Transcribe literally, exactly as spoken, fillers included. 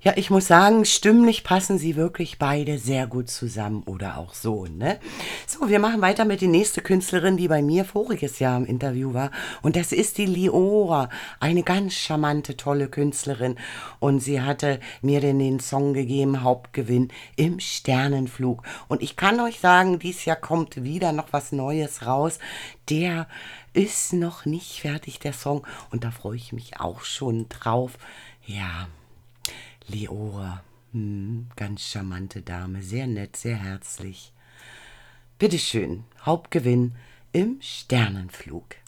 Ja, ich muss sagen, stimmlich passen sie wirklich beide sehr gut zusammen oder auch so, ne? So, wir machen weiter mit die nächste Künstlerin, die bei mir voriges Jahr im Interview war. Und das ist die Liora, eine ganz charmante, tolle Künstlerin. Und sie hatte mir den, den Song gegeben, Hauptgewinn im Sternenflug. Und ich kann euch sagen, dieses Jahr kommt wieder noch was Neues raus. Der ist noch nicht fertig, der Song. Und da freue ich mich auch schon drauf. Ja. Leora, hm, ganz charmante Dame, sehr nett, sehr herzlich. Bitteschön, Hauptgewinn im Sternenflug.